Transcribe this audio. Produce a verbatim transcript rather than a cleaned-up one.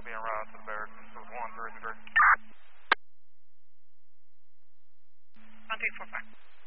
being routed to the barracks. This is one three three. one three four five.